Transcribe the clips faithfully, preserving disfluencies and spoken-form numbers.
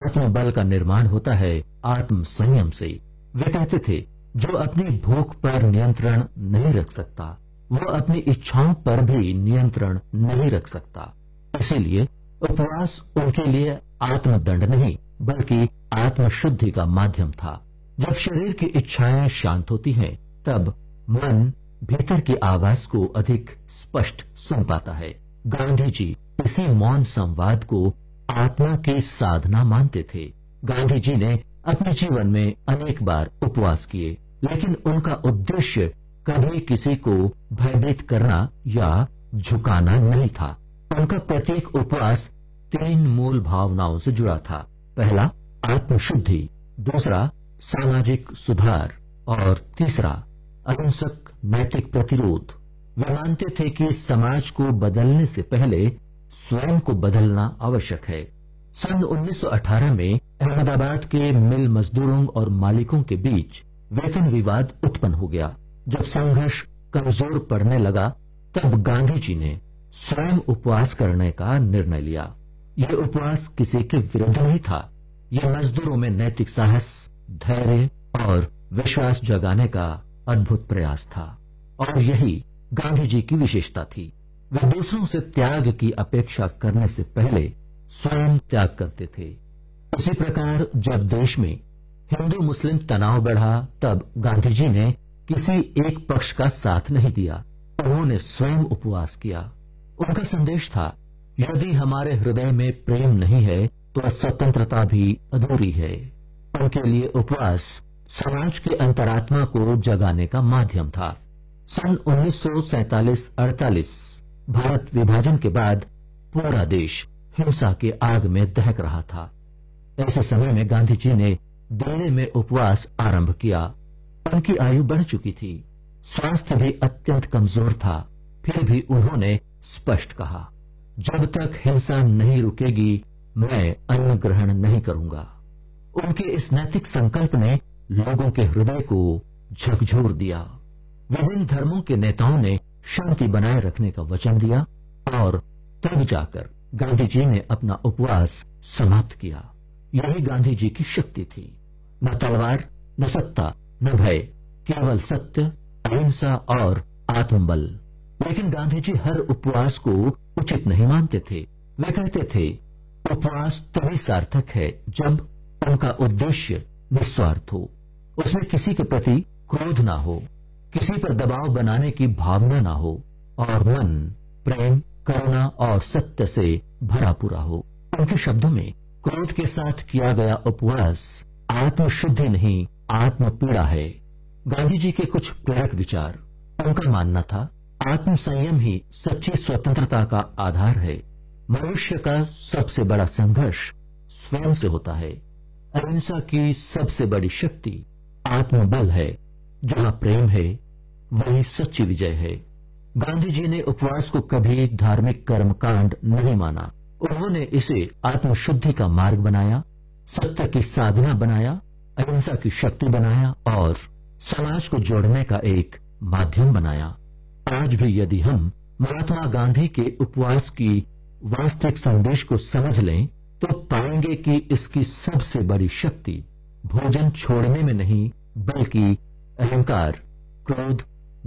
आत्मबल का निर्माण होता है आत्म संयम से। वे कहते थे, जो अपनी भूख पर नियंत्रण नहीं रख सकता वो अपनी इच्छाओं पर भी नियंत्रण नहीं रख सकता। इसीलिए उपवास उनके लिए आत्मदंड नहीं बल्कि आत्मशुद्धि का माध्यम था। जब शरीर की इच्छाएं शांत होती हैं, तब मन भीतर की आवाज को अधिक स्पष्ट सुन पाता है। गांधी जी इसी मौन संवाद को आत्मा की साधना मानते थे। गांधी जी ने अपने जीवन में अनेक बार उपवास किए, लेकिन उनका उद्देश्य कभी किसी को भयभीत करना या झुकाना नहीं था। उनका प्रत्येक उपवास तीन मूल भावनाओं से जुड़ा था। पहला आत्मशुद्धि, दूसरा सामाजिक सुधार और तीसरा अहिंसक नैतिक प्रतिरोध। वे मानते थे कि समाज को बदलने से पहले स्वयं को बदलना आवश्यक है। सन उन्नीस सौ अठारह में अहमदाबाद के मिल मजदूरों और मालिकों के बीच वेतन विवाद उत्पन्न हो गया। जब संघर्ष कमजोर पड़ने लगा, तब गांधी जी ने स्वयं उपवास करने का निर्णय लिया। यह उपवास किसी के विरुद्ध नहीं था। यह मजदूरों में नैतिक साहस, धैर्य और विश्वास जगाने का अद्भुत प्रयास था, और यही गांधी जी की विशेषता थी। वे दूसरों से त्याग की अपेक्षा करने से पहले स्वयं त्याग करते थे। इसी प्रकार जब देश में हिंदू मुस्लिम तनाव बढ़ा, तब गांधी जी ने किसी एक पक्ष का साथ नहीं दिया। उन्होंने स्वयं उपवास किया। उनका संदेश था, यदि हमारे हृदय में प्रेम नहीं है तो स्वतंत्रता भी अधूरी है। उनके लिए उपवास समाज के अंतरात्मा को जगाने का माध्यम था। सन उन्नीस सौ सैतालीस अड़तालीस भारत विभाजन के बाद पूरा देश हिंसा के आग में दहक रहा था। ऐसे समय में गांधी जी ने दिल्ली में उपवास आरंभ किया। उनकी आयु बढ़ चुकी थी, स्वास्थ्य भी अत्यंत कमजोर था। फिर भी उन्होंने स्पष्ट कहा, जब तक हिंसा नहीं रुकेगी मैं अन्न ग्रहण नहीं करूंगा। उनके इस नैतिक संकल्प ने लोगों के हृदय को झकझोर दिया। विभिन्न धर्मों के नेताओं ने शांति बनाए रखने का वचन दिया, और तब जाकर गांधी जी ने अपना उपवास समाप्त किया। यही गांधी जी की शक्ति थी। न तलवार, न सत्ता, न भय, केवल सत्य, अहिंसा और आत्मबल। लेकिन गांधी जी हर उपवास को उचित नहीं मानते थे। वे कहते थे, उपवास तभी सार्थक है जब उनका उद्देश्य निस्वार्थ हो, उसमें किसी के प्रति क्रोध ना हो, किसी पर दबाव बनाने की भावना ना हो, और मन प्रेम, करुणा और सत्य से भरा पूरा हो। उनके शब्दों में, क्रोध के साथ किया गया उपवास आत्मशुद्धि नहीं आत्म पीड़ा है। गांधी जी के कुछ प्रेरक विचार। उनका मानना था, आत्म संयम ही सच्ची स्वतंत्रता का आधार है। मनुष्य का सबसे बड़ा संघर्ष स्वयं से होता है। अहिंसा की सबसे बड़ी शक्ति आत्मबल है। जहां प्रेम है वही सच्ची विजय है। गांधी जी ने उपवास को कभी धार्मिक कर्मकांड नहीं माना। उन्होंने इसे आत्मशुद्धि का मार्ग बनाया, सत्य की साधना बनाया, अहिंसा की शक्ति बनाया और समाज को जोड़ने का एक माध्यम बनाया। आज भी यदि हम महात्मा गांधी के उपवास की वास्तविक संदेश को समझ लें, तो पाएंगे कि इसकी सबसे बड़ी शक्ति भोजन छोड़ने में नहीं, बल्कि अहंकार, क्रोध,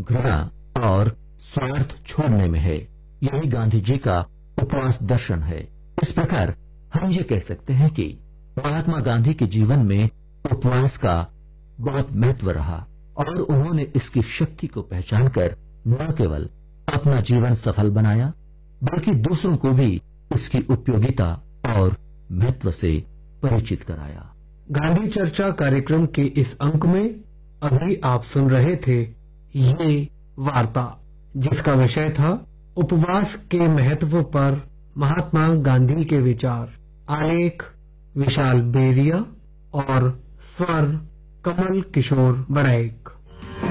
घृणा और स्वार्थ छोड़ने में है। यही गांधी जी का उपवास दर्शन है। इस प्रकार हम ये कह सकते हैं कि महात्मा गांधी के जीवन में उपवास का बहुत महत्व रहा, और उन्होंने इसकी शक्ति को पहचानकर न केवल अपना जीवन सफल बनाया, बल्कि दूसरों को भी इसकी उपयोगिता और महत्व से परिचित कराया। गांधी चर्चा कार्यक्रम के इस अंक में अभी आप सुन रहे थे ये वार्ता, जिसका विषय था उपवास के महत्व पर महात्मा गांधी के विचार। आलेख विशाल बेरिया और स्वर कमल किशोर बड़ैक।